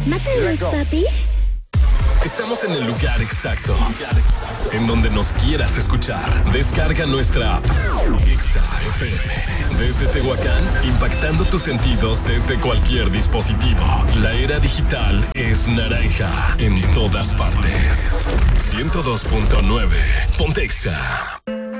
¿Mátalos, papi? Estamos en el lugar exacto. En donde nos quieras escuchar. Descarga nuestra app. Exa FM. Desde Tehuacán, impactando tus sentidos desde cualquier dispositivo. La era digital es naranja en todas partes. 102.9. Ponte Exa.